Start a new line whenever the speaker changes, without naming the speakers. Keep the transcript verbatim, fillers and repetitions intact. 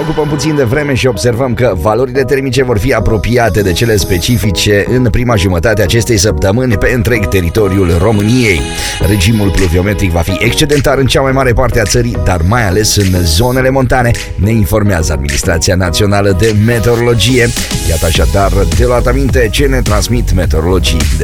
ocupăm puțin de vreme și observăm că valorile termice vor fi apropiate de cele specifice în prima jumătate a acestei săptămâni pe întreg teritoriul României. Regimul pluviometric va fi excedentar în cea mai mare parte a țării, dar mai ales în zonele montane, ne informează Administrația Națională de Meteorologie. Iată așadar de luat aminte ce ne transmit meteorologii de